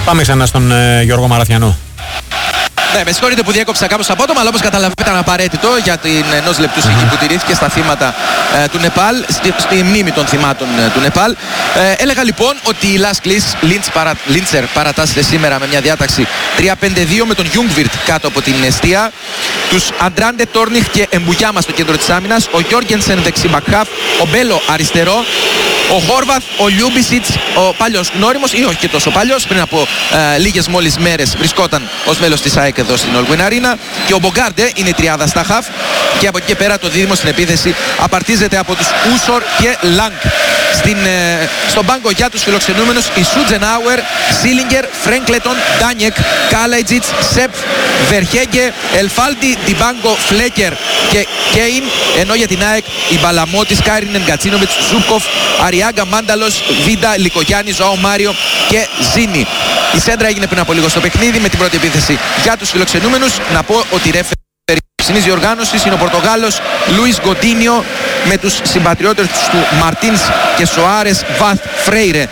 Πάμε ξανά στον Γιώργο Μαραθιανό. Ναι, με συγχωρείτε που διέκοψα κάπως απότομα, αλλά όπως καταλαβαίνετε ήταν απαραίτητο για την ενός λεπτού σιγή που τηρήθηκε στα θύματα του Νεπάλ, στη μνήμη των θυμάτων του Νεπάλ. Έλεγα λοιπόν ότι η Lask Linzer παρατάσσεται σήμερα με μια διάταξη 3-5-2 με τον Ljungwirth κάτω από την εστία. Τους Αντράντε, Τόρνιχ και Εμπουγιάμα στο κέντρο της άμυνας. Ο Γιόργενσεν δεξί μπακχάφ, ο Μπέλο αριστερό, ο Χόρβαθ, ο Λιούμπισιτς, ο παλιός γνώριμος ή όχι και τόσο παλιός, πριν από λίγες μόλις μέρες βρισκόταν ως μέλος της ΑΕΚ εδώ στην Όλγουιν Αρίνα, και ο Μπογκάρντε είναι η τριάδα στα χαφ, και από εκεί και πέρα το δίδυμο στην επίθεση απαρτίζεται από τους Ούσορ και Λάγκ. Στον πάγκο για τους φιλοξενούμενους η Σούτζενάουερ, Σίλιγκερ, Φρέγκλετον, Ντάνιεκ, Κάλαϊτζιτς, Σεπ, Βερχέγκε, Ελφάλντι, Ντιμπάγκο, Φλέκερ και Κέιν, ενώ για την ΑΕΚ η Μπαλαμότης, Κάιρινεν, Γκατσίνοβιτς, Ζούπκοφ, Αριάγκα, Μάνταλος, Βίντα, Λικογιάννη, Ζωάο Μάριο και Ζίνι. Η σέντρα έγινε πριν από λίγο στο παιχνίδι με την πρώτη επίθεση για τους φιλοξενούμενους. Να πω ότι ρέφερ της διοργάνωσης είναι ο Πορτογάλος Λούις Γκοντίνιο, με τους συμπατριώτες του Μαρτίνς και Σοάρες, Βαθ, Φρέιρε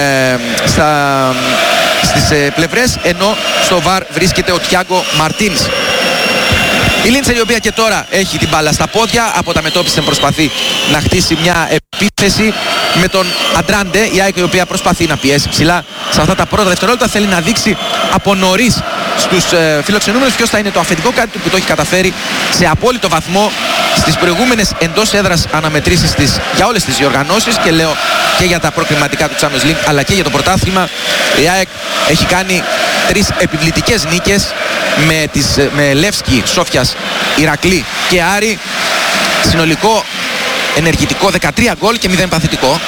στις πλευρές, ενώ στο βαρ βρίσκεται ο Τιάγκο Μαρτίνς. Η Λίντσερ, η οποία και τώρα έχει την μπάλα στα πόδια, από τα μετώπιση προσπαθεί να χτίσει μια επίθεση με τον Αντράντε. Η ΑΕΚ, η οποία προσπαθεί να πιέσει ψηλά σε αυτά τα πρώτα δευτερόλεπτα, θέλει να δείξει από νωρίς στους φιλοξενούμενους ποιος θα είναι το αφεντικό, κάτι που το έχει καταφέρει σε απόλυτο βαθμό στις προηγούμενες εντός έδρας αναμετρήσεις της για όλες τις διοργανώσεις, και λέω και για τα προκριματικά του Champions League αλλά και για το πρωτάθλημα. Η ΑΕΚ έχει κάνει 3 επιβλητικές νίκες με Λεύσκι, Σόφιας, Ηρακλή και Άρη. Συνολικό ενεργητικό 13 γκολ και 0 παθητικό.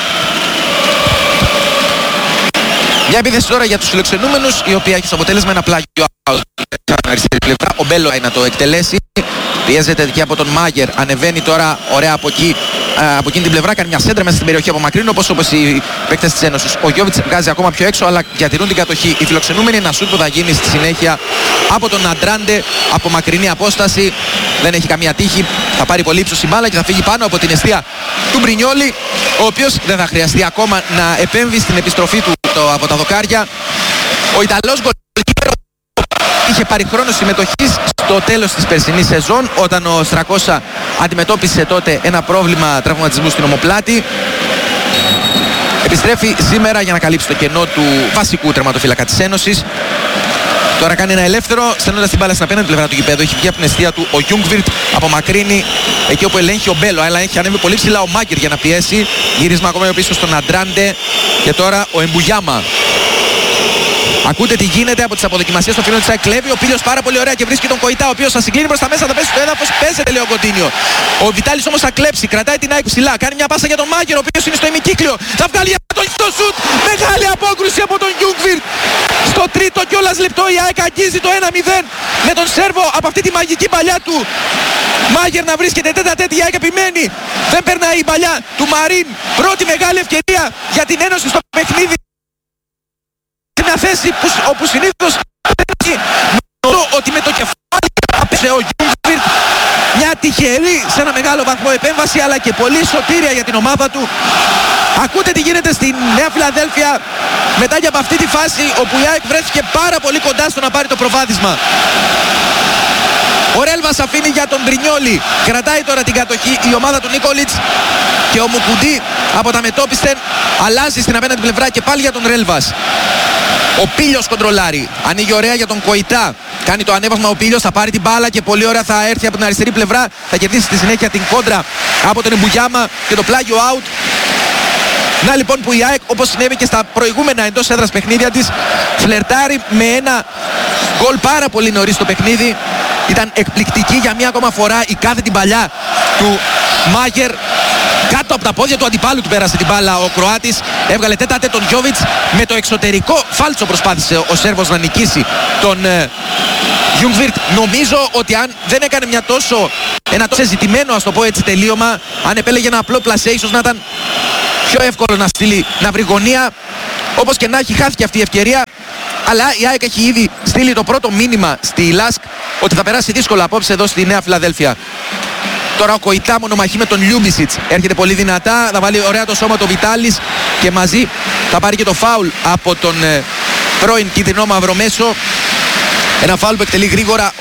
Μια επίθεση τώρα για τους φιλοξενούμενους, η οποία έχει στο αποτέλεσμα ένα πλάγιο αριστερή πλευρά. Ο Μπέλο να το εκτελέσει. Πιέζεται εκεί από τον Μάγερ. Ανεβαίνει τώρα ωραία από εκεί, από εκείνη την πλευρά. Κάνει μια σέντρα μέσα στην περιοχή από μακρινό, όπως οι παίκτες της Ένωσης. Ο Γιόβιτς βγάζει ακόμα πιο έξω, αλλά διατηρούν την κατοχή οι φιλοξενούμενοι. Ένα σουτ που θα γίνει στη συνέχεια από τον Αντράντε από μακρινή απόσταση. Δεν έχει καμία τύχη. Θα πάρει πολύ ύψος η μπάλα και θα φύγει πάνω από την εστία του Μπρινιόλι, ο οποίος δεν θα χρειαστεί ακόμα να επέμβει στην επιστροφή του από τα δοκάρια. Ο Ιταλός γκολκίπερ είχε πάρει χρόνο συμμετοχής στο τέλος της περσινής σεζόν, όταν ο Στρακόσα αντιμετώπισε τότε ένα πρόβλημα τραυματισμού στην ομοπλάτη. Επιστρέφει σήμερα για να καλύψει το κενό του βασικού τερματοφύλακα της Ένωσης. Τώρα κάνει ένα ελεύθερο, στέλνοντας την μπάλα στην απέναντι πλευρά του γηπέδου. Έχει βγει από την εστία του ο Ljungwirth, απομακρύνει εκεί όπου ελέγχει ο Μπέλο, αλλά έχει ανέβει πολύ ψηλά ο Μάγκερ για να πιέσει. Γύρισμα ακόμα πίσω στον Αντράντε, και τώρα ο Εμπουγιάμα. Ακούτε τι γίνεται από τις αποδοκιμασίες των φίλων της ΑΕΚ. Κλέβει ο Πίλιος πάρα πολύ ωραία και βρίσκει τον Κοϊτά, ο οποίος θα συγκλίνει προς τα μέσα, θα πέσει στο έδαφος. Πέσετε, λέει ο Κοντίνιο. Ο Βιτάλης όμως θα κλέψει, κρατάει την ΑΕΚ ψηλά. Κάνει μια πάσα για τον Μάγκερ, ο οποίος είναι στο ημικύκλιο. Θα βγάλει για τον σουτ. Μεγάλη απόκρουση από τον Ljungwirth. Στο τρίτο κιόλας λεπτό η ΑΕΚ αγγίζει το 1-0 με τον Σέρβο από αυτή τη μαγική παλιά του Μάγκερ να βρίσκεται τέτα τέτη. Η ΑΕΚ επιμένει. Δεν περνάει η παλιά του Μαρίν. Πρώτη μεγάλη ευκαιρία για την Ένωση στο παιχνίδι. Μια θέση όπου συνήθως νομίζω ότι με το κεφάλι απέσε ο Ljungwirth. Μια τυχερή σε ένα μεγάλο βαθμό επέμβαση, αλλά και πολύ σωτήρια για την ομάδα του. Ακούτε τι γίνεται στη Νέα Φιλαδέλφια μετά και από αυτή τη φάση, όπου η ΑΕΚ βρέθηκε πάρα πολύ κοντά στο να πάρει το προβάδισμα. Ο Ρέλβας αφήνει για τον Μπρινιόλι. Κρατάει τώρα την κατοχή η ομάδα του Νίκολιτς, και ο Μουκουντή από τα μετώπιστεν αλλάζει στην απέναντι πλευρά και πάλι για τον Ρέλβας. Ο Πίλιος κοντρολάρει. Ανοίγει ωραία για τον Κοϊτά. Κάνει το ανέβασμα ο Πίλιος, θα πάρει την μπάλα και πολύ ωραία θα έρθει από την αριστερή πλευρά. Θα κερδίσει στη συνέχεια την κόντρα από τον Εμπουγιάμα και το πλάγιο out. Να λοιπόν που η ΑΕΚ, όπως συνέβη και στα προηγούμενα εντός έδρας παιχνίδια της, φλερτάρει με ένα γκολ πάρα πολύ νωρίς στο παιχνίδι. Ήταν εκπληκτική για μία ακόμα φορά η κάθε την παλιά του Μάγερ. Κάτω από τα πόδια του αντιπάλου του πέρασε την μπάλα ο Κροάτης. Έβγαλε τέτα τον Γιόβιτς. Με το εξωτερικό φάλτσο προσπάθησε ο Σέρβος να νικήσει τον Ljungwirth. Νομίζω ότι αν δεν έκανε ένα τόσο ζητημένο, ας το πω έτσι, τελείωμα, αν επέλεγε ένα απλό πλασέ, ίσως να ήταν πιο εύκολο να στείλει, να βρει γωνία. Όπως και να έχει, χάθηκε αυτή η ευκαιρία. Αλλά η ΑΕΚ έχει ήδη στείλει το πρώτο μήνυμα στη Lask ότι θα περάσει δύσκολα απόψε εδώ στη Νέα Φιλαδέλφια. Τώρα ο Κοϊτά μονομαχεί με τον Λιούμπισιτς. Έρχεται πολύ δυνατά, θα βάλει ωραία το σώμα το Βιτάλης και μαζί θα πάρει και το φάουλ από τον πρώην κίτρινο μαύρο μέσο. Ένα φάουλ που εκτελεί γρήγορα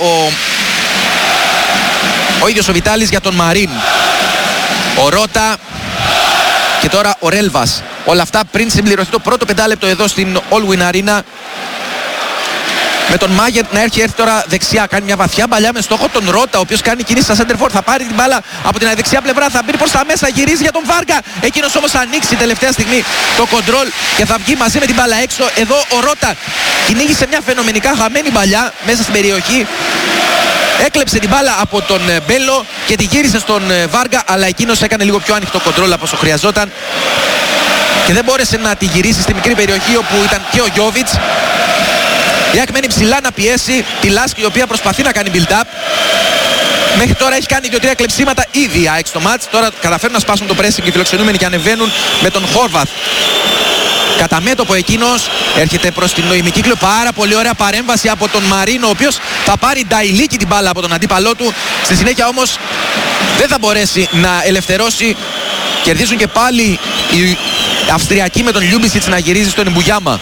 ο ίδιος ο Βιτάλης για τον Μαρίν. Ο Ρώτα και τώρα ο Ρέλβας. Όλα αυτά πριν συμπληρωθεί το πρώτο πεντάλεπτο εδώ στην All Win Arena. Με τον Μάγερ να έρθει τώρα δεξιά. Κάνει μια βαθιά μπαλιά με στόχο τον Ρώτα, ο οποίος κάνει κινήσεις στα center for. Θα πάρει την μπάλα από την δεξιά πλευρά, θα μπει προς τα μέσα, γυρίζει για τον Βάργα. Εκείνος όμως θα ανοίξει τελευταία στιγμή το κοντρόλ και θα βγει μαζί με την μπάλα έξω. Εδώ ο Ρώτα κυνήγησε μια φαινομενικά χαμένη μπαλιά μέσα στην περιοχή. Έκλεψε την μπάλα από τον Μπέλο και τη γύρισε στον Βάργα, αλλά εκείνος έκανε λίγο πιο ανοιχτό κοντρόλ από όσο χρειαζόταν και δεν μπόρεσε να τη γυρίσει στη μικρή περιοχή όπου ήταν και ο Γιόβιτς. Η ΑΕΚ μένει ψηλά να πιέσει τη Λάσκη, η οποία προσπαθεί να κάνει build-up. Μέχρι τώρα έχει κάνει 2-3 κλεψίματα ήδη η ΑΕΚ στο μάτς. Τώρα καταφέρουν να σπάσουν το pressing οι φιλοξενούμενοι και ανεβαίνουν με τον Χόρβαθ. Κατά μέτωπο εκείνος έρχεται προς την νοημικύκλιο. Πάρα πολύ ωραία παρέμβαση από τον Μαρίνο, ο οποίος θα πάρει νταϊλίκι την μπάλα από τον αντίπαλό του. Στη συνέχεια όμως δεν θα μπορέσει να ελευθερώσει. Κερδίζουν και πάλι οι Αυστριακοί με τον Λιούμπισιτς να γυρίζει στον Εμπουγιάμα.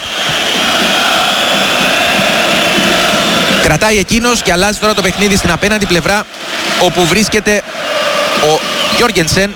Κρατάει εκείνος και αλλάζει τώρα το παιχνίδι στην απέναντι πλευρά, όπου βρίσκεται ο Γιόργενσεν.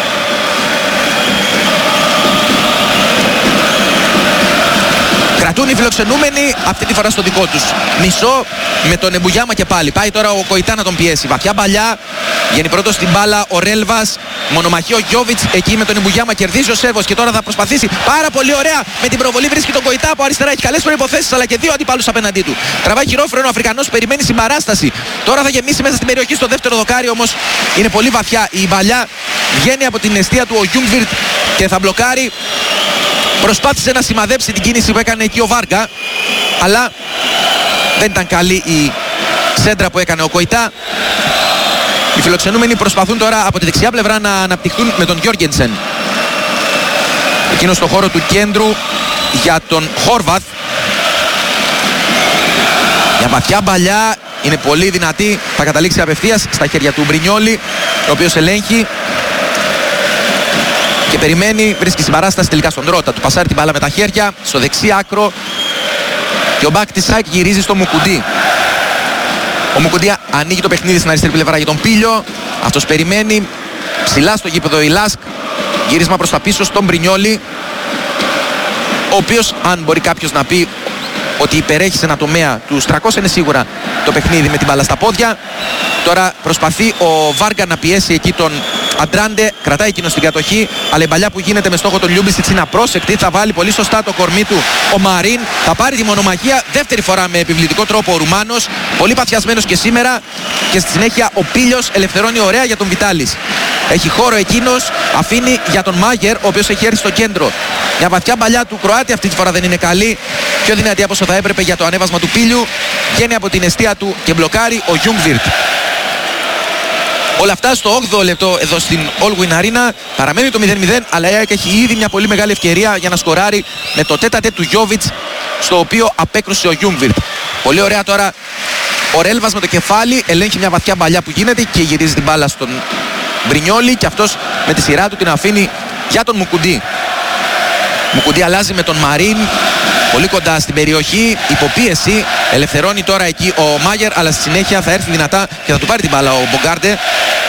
Κρατούν οι φιλοξενούμενοι, αυτή τη φορά στο δικό τους μισό, με τον Εμπουγιάμα και πάλι. Πάει τώρα ο Κοϊτά να τον πιέσει. Βαθιά μπαλιά, βγαίνει πρώτος στην μπάλα ο Ρέλβας. Μονομαχεί ο Γιόβιτς εκεί με τον Εμπουγιάμα. Κερδίζει ο Σέρβος και τώρα θα προσπαθήσει πάρα πολύ ωραία με την προβολή. Βρίσκει τον Κοϊτά από αριστερά. Έχει καλές προϋποθέσεις αλλά και δύο αντιπάλους απέναντί του. Τραβάει χειρόφρενο ο Αφρικανός, περιμένει συμπαράσταση. Τώρα θα γεμίσει μέσα στην περιοχή στο δεύτερο δοκάρι, όμως είναι πολύ βαθιά η μπαλιά. Βγαίνει από την αιστεία του ο Γιούγκβιρτ και θα μπλοκάρει. Προσπάθησε να σημαδέψει την κίνηση που έκανε εκεί ο Βάργα, αλλά δεν ήταν καλή η σέντρα που έκανε ο Κοϊτά. Οι φιλοξενούμενοι προσπαθούν τώρα από τη δεξιά πλευρά να αναπτυχθούν με τον Γιόργενσεν. Εκείνος στο χώρο του κέντρου για τον Χόρβαθ. Μια βαθιά μπαλιά, είναι πολύ δυνατή, θα καταλήξει απευθείας στα χέρια του Μπρινιόλι, ο οποίος ελέγχει και περιμένει, βρίσκει συμπαράσταση τελικά στον Ρώτα. Του πασάρει την μπάλα με τα χέρια στο δεξί άκρο και ο μπακ της ΑΕΚ γυρίζει στο Μουκουντί. Ο Μουκουντί ανοίγει το παιχνίδι στην αριστερή πλευρά για τον Πίλιο. Αυτός περιμένει ψηλά στο γήπεδο η Λάσκ. Γύρισμα προς τα πίσω στον Μπρινιόλι, ο οποίος, αν μπορεί κάποιος να πει ότι υπερέχει σε ένα τομέα του Στρακός, είναι σίγουρα το παιχνίδι με την μπάλα στα πόδια. Τώρα προσπαθεί ο Βάργα να πιέσει εκεί τον Αντράντε, κρατάει εκείνο στην κατοχή, αλλά η μπαλιά που γίνεται με στόχο τον Λιούμπισιτς είναι απρόσεκτη. Θα βάλει πολύ σωστά το κορμί του ο Μαρίν, θα πάρει τη μονομαχία δεύτερη φορά με επιβλητικό τρόπο ο Ρουμάνος, πολύ παθιασμένος και σήμερα, και στη συνέχεια ο Πίλιος ελευθερώνει ωραία για τον Βιτάλης. Έχει χώρο εκείνος, αφήνει για τον Μάγερ, ο οποίος έχει έρθει στο κέντρο. Μια βαθιά μπαλιά του Κροάτη αυτή τη φορά δεν είναι καλή, πιο δυνατή από όσο θα έπρεπε για το ανέβασμα του Πίλιου. Βγαίνει από την αιστεία του και μπλοκάρει ο Γιούγκβιρτ. Όλα αυτά στο 8ο λεπτό εδώ στην All Win Arena. Παραμένει το 0-0, αλλά η ΑΕΚ έχει ήδη μια πολύ μεγάλη ευκαιρία για να σκοράρει με το τέτατε του Γιόβιτς, στο οποίο απέκρουσε ο Γιούγκβιρτ. Πολύ ωραία τώρα ο Ρέλβας με το κεφάλι, ελέγχει μια βαθιά μπαλιά που γίνεται και γυρίζει την μπάλα στον Μπρινιόλι και αυτός με τη σειρά του την αφήνει για τον Μουκουντί. Μουκουντί αλλάζει με τον Μαρίν, πολύ κοντά στην περιοχή, υποπίεση, ελευθερώνει τώρα εκεί ο Μάγερ, αλλά στη συνέχεια θα έρθει δυνατά και θα του πάρει την μπάλα ο Μπογκάρντε.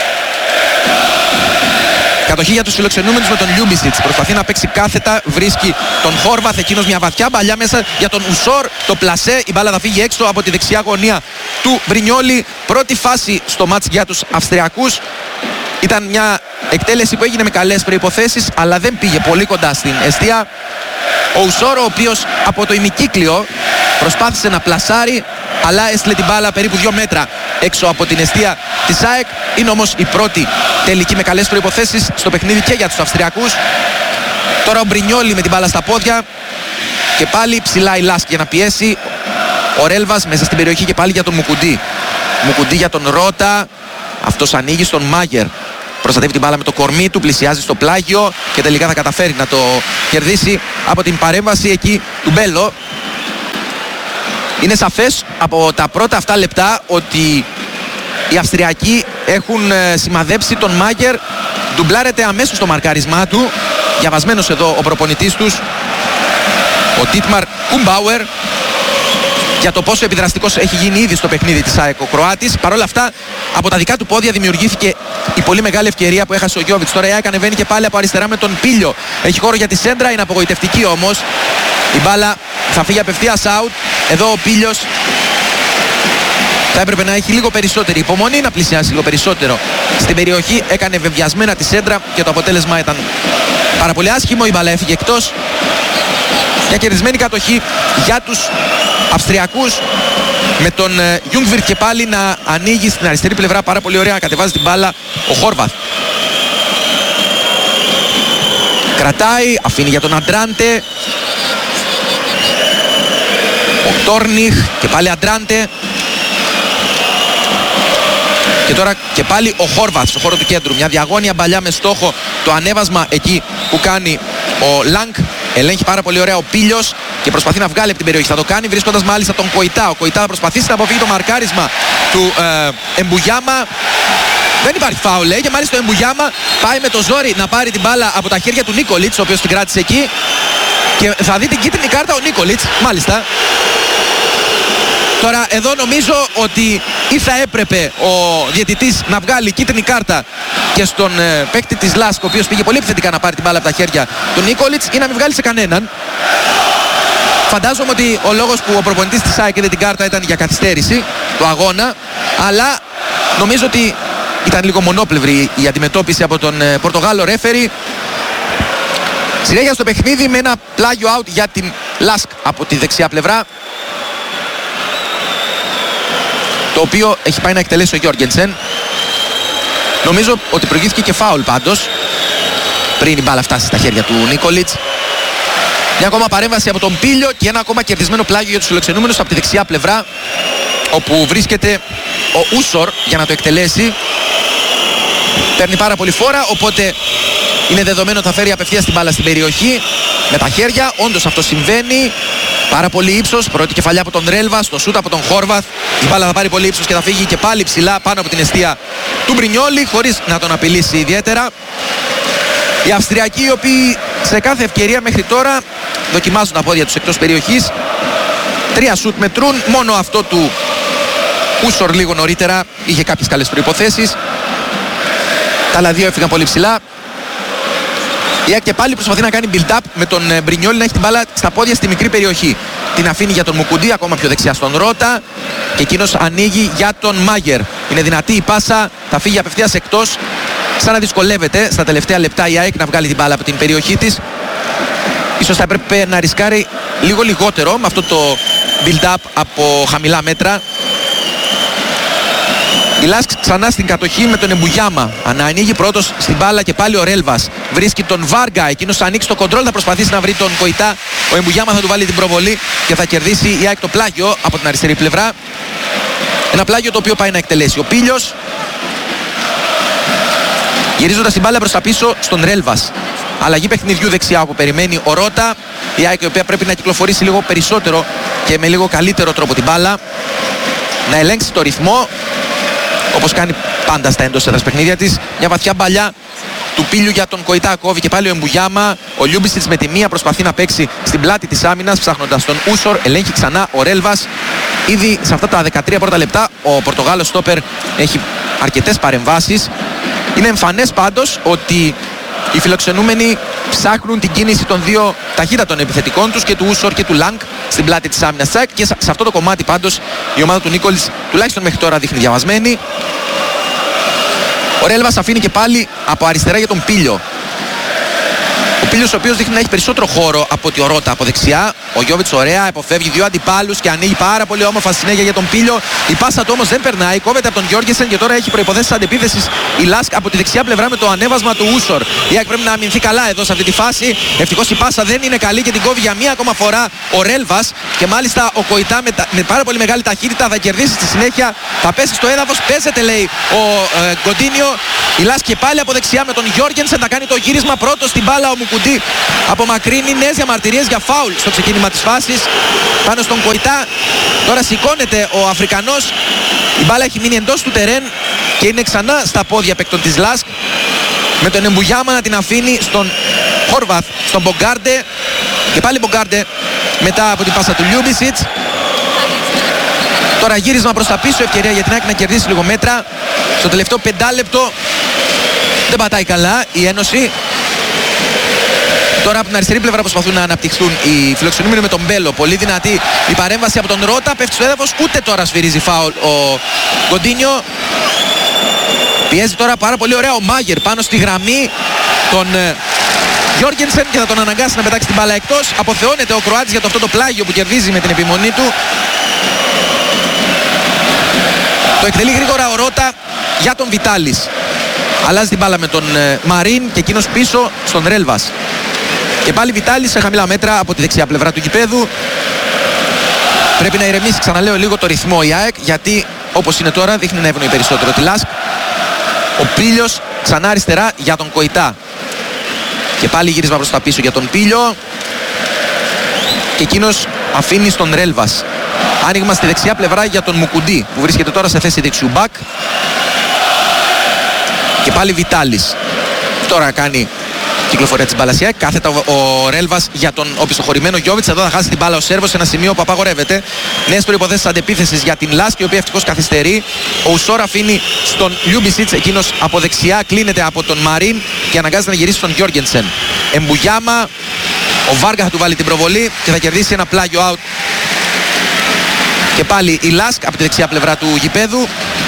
Κατοχή για τους φιλοξενούμενους με τον Λιούμπισιτς, προσπαθεί να παίξει κάθετα, βρίσκει τον Χόρβαθ, εκείνος μια βαθιά μπαλιά μέσα για τον Ουσόρ, το πλασέ, η μπάλα θα φύγει έξω από τη δεξιά γωνία του Μπρινιόλι. Πρώτη φάση στο μάτς για τους Αυστριακούς. Ήταν μια εκτέλεση που έγινε με καλές προϋποθέσεις, αλλά δεν πήγε πολύ κοντά στην εστία. Ο Ουσόρ, ο οποίος από το ημικύκλιο προσπάθησε να πλασάρει, αλλά έστειλε την μπάλα περίπου 2 μέτρα έξω από την εστία της ΑΕΚ. Είναι όμως η πρώτη τελική με καλές προϋποθέσεις στο παιχνίδι και για τους Αυστριακούς. Τώρα ο Μπρινιόλι με την μπάλα στα πόδια και πάλι ψηλά η Λάσκ για να πιέσει. Ο Ρέλβας μέσα στην περιοχή και πάλι για τον Μουκουντί. Μουκουντί για τον Ρώτα. Αυτός ανοίγει στον Μάγερ. Προστατεύει την μπάλα με το κορμί του, πλησιάζει στο πλάγιο και τελικά θα καταφέρει να το κερδίσει από την παρέμβαση εκεί του Μπέλο. Είναι σαφές από τα πρώτα αυτά λεπτά ότι οι Αυστριακοί έχουν σημαδέψει τον Μάγερ. Ντουμπλάρεται αμέσως το μαρκάρισμά του. Διαβασμένος εδώ ο προπονητής τους, ο Τίτμαρ Κουμπάουερ. για το πόσο επιδραστικός έχει γίνει ήδη στο παιχνίδι της ΑΕΚ ο Κροάτης. Παρ' όλα αυτά, από τα δικά του πόδια δημιουργήθηκε η πολύ μεγάλη ευκαιρία που έχασε ο Γιόβιτς. Τώρα η ΑΕΚ ανεβαίνει και πάλι από αριστερά με τον Πίλιο. Έχει χώρο για τη σέντρα, είναι απογοητευτική όμως. Η μπάλα θα φύγει απευθείας out. Εδώ ο Πίλιος θα έπρεπε να έχει λίγο περισσότερη υπομονή, να πλησιάσει λίγο περισσότερο στην περιοχή. Έκανε βεβαιασμένα τη σέντρα και το αποτέλεσμα ήταν πάρα πολύ άσχημο. Η μπάλα έφυγε εκτός. Μια κερδισμένη κατοχή για τους Αυστριακούς, με τον Ljungwirth και πάλι να ανοίγει στην αριστερή πλευρά πάρα πολύ ωραία, να κατεβάζει την μπάλα ο Χόρβαθ. Κρατάει, αφήνει για τον Αντράντε. Ο Τόρνιχ και πάλι Αντράντε. Και τώρα και πάλι ο Χόρβαθ στο χώρο του κέντρου. Μια διαγώνια παλιά με στόχο το ανέβασμα εκεί που κάνει ο Λανκ. Ελέγχει πάρα πολύ ωραία ο Πίλιος και προσπαθεί να βγάλει από την περιοχή. Θα το κάνει βρίσκοντας μάλιστα τον Κοϊτά. Ο Κοϊτά θα προσπαθήσει να αποφύγει το μαρκάρισμα του Εμπουγιάμα. Δεν υπάρχει φάουλ, λέει, και μάλιστα ο Εμπουγιάμα πάει με το ζόρι να πάρει την μπάλα από τα χέρια του Νίκολιτς, ο οποίος την κράτησε εκεί. Και θα δει την κίτρινη κάρτα ο Νίκολιτς, μάλιστα. Τώρα εδώ νομίζω ότι ή θα έπρεπε ο διαιτητής να βγάλει κίτρινη κάρτα και στον παίκτη της Λάσκ, ο οποίος πήγε πολύ επιθετικά να πάρει την μπάλα από τα χέρια του Νίκολιτς, ή να μην βγάλει σε κανέναν. Φαντάζομαι ότι ο λόγος που ο προπονητής της ΑΕΚ είδε την κάρτα ήταν για καθυστέρηση του αγώνα, αλλά νομίζω ότι ήταν λίγο μονόπλευρη η αντιμετώπιση από τον Πορτογάλο ρέφερι. Συνέχεια στο παιχνίδι με ένα πλάγιο out για την Λάσκ από τη δεξιά πλευρά, το οποίο έχει πάει να εκτελέσει ο Γιόργενσεν. Νομίζω ότι προηγήθηκε και φάουλ πάντως πριν η μπάλα φτάσει στα χέρια του Νίκολιτς. Μια ακόμα παρέμβαση από τον Πίλιο και ένα ακόμα κερδισμένο πλάγιο για τους φιλοξενούμενους από τη δεξιά πλευρά, όπου βρίσκεται ο Ούσορ για να το εκτελέσει. Παίρνει πάρα πολύ φόρα, οπότε είναι δεδομένο ότι θα φέρει απευθείας την μπάλα στην περιοχή με τα χέρια. Όντως αυτό συμβαίνει. Πάρα πολύ ύψος, πρώτη κεφαλιά από τον Ρέλβα, στο σούτ από τον Χόρβαθ. Η μπάλα θα πάρει πολύ ύψος και θα φύγει και πάλι ψηλά πάνω από την εστία του Μπρινιόλι, χωρίς να τον απειλήσει ιδιαίτερα. Οι Αυστριακοί, οι οποίοι σε κάθε ευκαιρία μέχρι τώρα δοκιμάζουν τα πόδια τους εκτός περιοχής. 3 σούτ μετρούν, μόνο αυτό του Ούσορ λίγο νωρίτερα είχε κάποιες καλές προϋποθέσεις. Τα άλλα δύο έφυγαν πολύ ψηλά. Η ΑΕΚ και πάλι προσπαθεί να κάνει build-up με τον Μπρινιόλι να έχει την μπάλα στα πόδια στη μικρή περιοχή. Την αφήνει για τον Μουκουντή, ακόμα πιο δεξιά στον Ρώτα, και εκείνος ανοίγει για τον Μάγερ. Είναι δυνατή η πάσα, θα φύγει απευθείας εκτός. Σαν να δυσκολεύεται στα τελευταία λεπτά η ΑΕΚ να βγάλει την μπάλα από την περιοχή της. Ίσως θα έπρεπε να ρισκάρει λίγο λιγότερο με αυτό το build-up από χαμηλά μέτρα. Η Λάσκ ξανά στην κατοχή με τον Εμπουγιάμα. Ανοίγει πρώτος στην μπάλα και πάλι ο Ρέλβας. Βρίσκει τον Βάργα. Εκείνος θα ανοίξει το κοντρόλ, θα προσπαθήσει να βρει τον Κοϊτά. Ο Εμπουγιάμα θα του βάλει την προβολή και θα κερδίσει η ΑΕΚ το πλάγιο από την αριστερή πλευρά. Ένα πλάγιο το οποίο πάει να εκτελέσει ο Πίλιος, γυρίζοντας την μπάλα προς τα πίσω στον Ρέλβας. Αλλαγή παιχνιδιού δεξιά όπου περιμένει ο Ρώτα. Η ΑΕΚ η οποία πρέπει να κυκλοφορήσει λίγο περισσότερο και με λίγο καλύτερο τρόπο την μπάλα, να ελέγξει το ρυθμό, όπως κάνει πάντα στα εντός έδρας παιχνίδια της. Μια βαθιά μπαλιά του Πίλιου για τον Κοϊτά, κόβει και πάλι ο Εμπουγιάμα. Ο Λιούμπιστιτς με τη μία προσπαθεί να παίξει στην πλάτη της άμυνας, ψάχνοντας τον Ούσορ. Ελέγχει ξανά ο Ρέλβας. Ήδη σε αυτά τα 13 πρώτα λεπτά ο Πορτογάλος στόπερ έχει αρκετές παρεμβάσεις. Είναι εμφανές πάντως ότι οι φιλοξενούμενοι ψάχνουν την κίνηση των δύο ταχύτατων επιθετικών τους, και του Ούσορ και του Λανκ, στην πλάτη της άμυνας. Και σε αυτό το κομμάτι πάντως η ομάδα του Νίκολιτς τουλάχιστον μέχρι τώρα δείχνει διαβασμένη. Ο Ρέλβας αφήνει και πάλι από αριστερά για τον Πίλιο. Ο Πίλιος ο οποίος δείχνει να έχει περισσότερο χώρο από ότι ο Ρώτα από δεξιά. Ο Γιόβιτς ωραία, αποφεύγει δύο αντιπάλους και ανοίγει πάρα πολύ όμορφα συνέχεια για τον Πίλιο. Η πάσα του όμως δεν περνάει, κόβεται από τον Γιόργενσεν και τώρα έχει προϋποθέσεις αντεπίθεσης η Λάσκ από τη δεξιά πλευρά με το ανέβασμα του Ούσορ. Η ΑΕΚ πρέπει να αμυνθεί καλά εδώ σε αυτή τη φάση. Ευτυχώς η πάσα δεν είναι καλή και την κόβει για μία ακόμα φορά ο Ρέλβας. Και μάλιστα ο Κοϊτά με πάρα πολύ μεγάλη ταχύτητα θα κερδίσει στη συνέχεια. Θα πέσει στο έδαφος, παίζεται λέει ο Γκοντίνιο. Η Λάσκ και πάλι από δεξιά με τον Γιόργενσεν θα κάνει το γύρισμα πρώτο στην μπάλα. Ο Μουκουντή απομακρύνει, νέες διαμαρτυρίες για φάουλ στο ξεκίνημα της φάσης πάνω στον Κοϊτά. Τώρα σηκώνεται ο Αφρικανός. Η μπάλα έχει μείνει εντός του τερέν και είναι ξανά στα πόδια παίκτων της Λάσκ, με τον Εμπουγιάμα να την αφήνει στον Χόρβαθ, στον Μπογκάρντε. Και πάλι Μπογκάρντε μετά από την πάσα του Λιούμπισιτς. Τώρα γύρισμα προς τα πίσω, ευκαιρία για την ΑΕΚ να κερδίσει λίγο μέτρα. Στο τελευταίο 5 λεπτό δεν πατάει καλά η Ένωση. Τώρα από την αριστερή πλευρά προσπαθούν να αναπτυχθούν οι φιλοξενούμενοι με τον Μπέλο. Πολύ δυνατή η παρέμβαση από τον Ρώτα. Πέφτει στο έδαφος, ούτε τώρα σφυρίζει φάουλ ο Κοντίνιο. Πιέζει τώρα πάρα πολύ ωραία ο Μάγερ πάνω στη γραμμή των Γιώργενσεν και θα τον αναγκάσει να πετάξει την μπάλα εκτός. Αποθεώνεται ο Κροάτης για αυτό το πλάγιο που κερδίζει με την επιμονή του. Το εκτελεί γρήγορα ο Ρώτα για τον Βιτάλης. Αλλάζει την μπάλα με τον Μαρίν και εκείνος πίσω στον Ρέλβας. Και πάλι Βιτάλης σε χαμηλά μέτρα από τη δεξιά πλευρά του γηπέδου. Πρέπει να ηρεμήσει, ξαναλέω, λίγο το ρυθμό η ΑΕΚ, γιατί όπως είναι τώρα δείχνει να ευνοεί περισσότερο τη Λάσκ. Ο Πίλιος ξανά αριστερά για τον Κοϊτά. Και πάλι γύρισμα προς τα πίσω για τον Πίλιο. Και εκείνος αφήνει στον Ρέλβας. Άνοιγμα στη δεξιά πλευρά για τον Μουκουντή που βρίσκεται τώρα σε θέση δεξιού μπακ. Και πάλι Βιτάλης. Τώρα κάνει κυκλοφορία της μπάλας. Κάθετα ο Ρέλβας για τον οπισθοχωρημένο Γιώβιτς. Εδώ θα χάσει την μπάλα ο Σέρβος σε ένα σημείο που απαγορεύεται. Νέες προϋποθέσεις αντεπίθεσης για την Λάσκ, η οποία ευτυχώς καθυστερεί. Ο Ουσόρ αφήνει στον Λιούμπισιτς. Εκείνος από δεξιά κλείνεται από τον Μαρίν και αναγκάζεται να γυρίσει στον Γιώργενσεν. Εμπουγιάμα. Ο Βάργα θα του βάλει την προβολή και θα κερδίσει ένα πλάγιο out. Και πάλι η Λάσκ από τη δεξιά πλευρά του γηπέδου.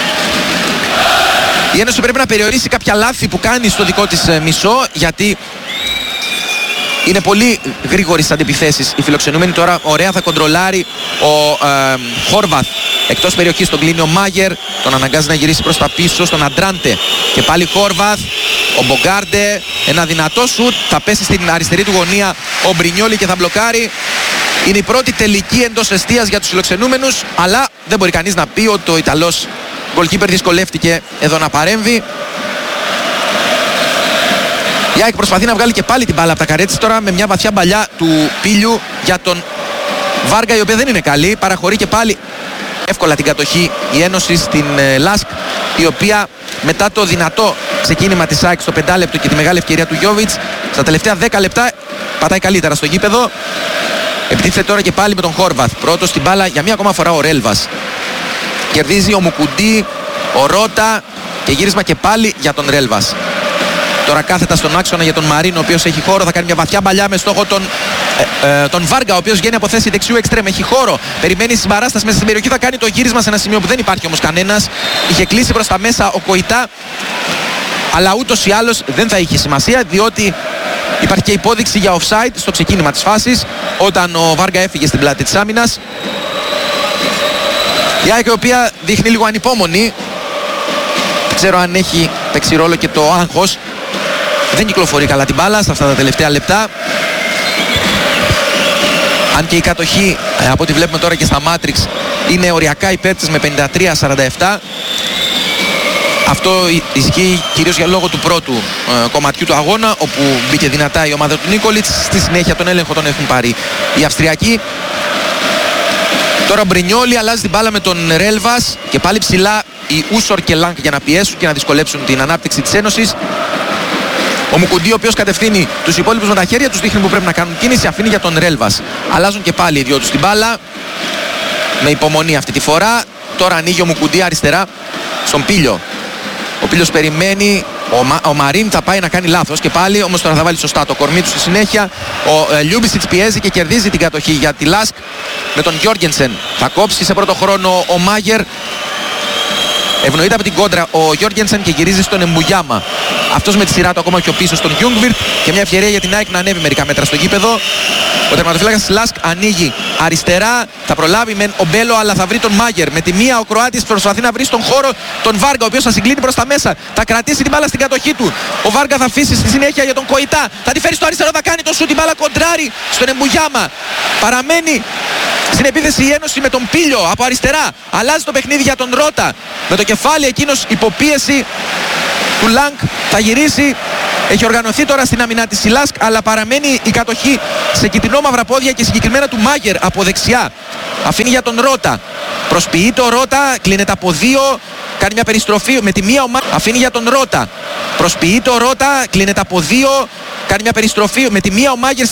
Η Ένωση πρέπει να περιορίσει κάποια λάθη που κάνει στο δικό της μισό, γιατί είναι πολύ γρήγοροι στις αντιπιθέσεις οι φιλοξενούμενοι. Τώρα ωραία θα κοντρολάρει ο Χόρβαθ εκτός περιοχής, τον κλείνει ο Μάγερ, τον αναγκάζει να γυρίσει προς τα πίσω στον Αντράντε. Και πάλι Χόρβαθ, ο Μπογκάρντε, ένα δυνατό σουτ, θα πέσει στην αριστερή του γωνία ο Μπρινιόλι και θα μπλοκάρει. Είναι η πρώτη τελική εντός εστίας για τους φιλοξενούμενους, αλλά δεν μπορεί κανείς να πει ότι ο Ιταλός γκολκίπερ δυσκολεύτηκε εδώ να παρέμβει. Η ΑΕΚ προσπαθεί να βγάλει και πάλι την μπάλα από τα καρέτης τώρα με μια βαθιά μπαλιά του Πίλιου για τον Βάργα, η οποία δεν είναι καλή. Παραχωρεί και πάλι εύκολα την κατοχή η Ένωση στην Λάσκ, η οποία μετά το δυνατό ξεκίνημα της ΑΕΚ στο 5 λεπτό και τη μεγάλη ευκαιρία του Γιώβιτς, στα τελευταία 10 λεπτά πατάει καλύτερα στο γήπεδο. Επιτίθεται τώρα και πάλι με τον Χόρβαθ. Πρώτος στην μπάλα για μία ακόμα φορά ο Ρέλβας. Κερδίζει ο Μουκουντή, ο Ρώτα και γύρισμα και πάλι για τον Ρέλβας. Τώρα κάθετα στον άξονα για τον Μαρίν, ο οποίος έχει χώρο. Θα κάνει μια βαθιά μπαλιά με στόχο τον Βάργα, ο οποίος βγαίνει από θέση δεξιού εξτρέμ. Έχει χώρο. Περιμένει συμπαράσταση μέσα στην περιοχή. Θα κάνει το γύρισμα σε ένα σημείο που δεν υπάρχει όμως κανένας. Είχε κλείσει προς τα μέσα ο Κοϊτά. Αλλά ούτως ή άλλως δεν θα είχε σημασία, διότι υπάρχει και υπόδειξη για offside στο ξεκίνημα της φάσης, όταν ο Βάργα έφυγε στην πλάτη της άμυνας. Η ΑΕΚ, η οποία δείχνει λίγο ανυπόμονη. Δεν ξέρω αν έχει παίξει ρόλο και το άγχος. Δεν κυκλοφορεί καλά την μπάλα στα αυτά τα τελευταία λεπτά. Αν και η κατοχή, από ό,τι βλέπουμε τώρα και στα Matrix, είναι οριακά υπέρ της με 53-47. Αυτό ισχύει κυρίως για λόγω του πρώτου κομματιού του αγώνα, όπου μπήκε δυνατά η ομάδα του Νίκολιτς. Στη συνέχεια τον έλεγχο τον έχουν πάρει οι Αυστριακοί. Τώρα ο Μπρινιόλι αλλάζει την μπάλα με τον Ρέλβας και πάλι ψηλά οι Ούσορ και Λάνκ για να πιέσουν και να δυσκολέψουν την ανάπτυξη της Ένωσης. Ο Μουκουντή, ο οποίος κατευθύνει τους υπόλοιπους με τα χέρια, τους δείχνει που πρέπει να κάνουν κίνηση, αφήνει για τον Ρέλβας. Αλλάζουν και πάλι οι δυο τους την μπάλα, με υπομονή αυτή τη φορά. Τώρα ανοίγει ο Μουκουντή αριστερά στον Πίλιο. Ο Πίλιος περιμένει, ο Μαρίν θα πάει να κάνει λάθος και πάλι, όμως τώρα θα βάλει σωστά το κορμί του στη συνέχεια. Ο Λιούμπισιτς πιέζει και κερδίζει την κατοχή για τη Λάσκ με τον Γιώργενσεν. Θα κόψει σε πρώτο χρόνο ο Μάγερ. Ευνοείται από την κόντρα ο Γιώργενσεν και γυρίζει στον Εμπουγιάμα. Αυτός με τη σειρά του ακόμα πιο πίσω στον Γιούγκβιρτ και μια ευκαιρία για την ΑΕΚ να ανέβει μερικά μέτρα στο γήπεδο. Ο τερματοφύλακας της Λάσκ ανοίγει αριστερά, θα προλάβει μεν ο Μπέλο, αλλά θα βρει τον Μάγερ. Με τη μία ο Κροάτης προσπαθεί να βρει στον χώρο τον Βάργα, ο οποίος θα συγκλίνει προς τα μέσα. Θα κρατήσει την μπάλα στην κατοχή του. Ο Βάργα θα αφήσει στη συνέχεια για τον Κοϊτά. Θα τη φέρει στο αριστερό, θα κάνει το σουτ, την μπάλα κοντράρει στον Εμπουγιάμα. Παραμένει στην επίθεση η Ένωση με τον Πίλιο από αριστερά. Αλλάζει το παιχνίδι για τον Ρώτα. Με το κεφάλι εκείνος υποπίεση του Λάνκ θα γυρίσει. Έχει οργανωθεί τώρα στην αμυνά της Λάσκ, αλλά παραμένει η κατοχή σε κιτρινόμαυρα πόδια και συγκεκριμένα του Μάγερ από δεξιά. Αφήνει για τον Ρώτα. Προσποιείται ο Ρώτα, κλείνεται από δύο. Κάνει μια περιστροφή με τη μία ομάδα. Αφήνει για τον Ρώτα. Προσποιείται ο Ρώτα, κλείνεται από δύο. Κάνει μια περιστροφή με τη μία ο Μάγερ.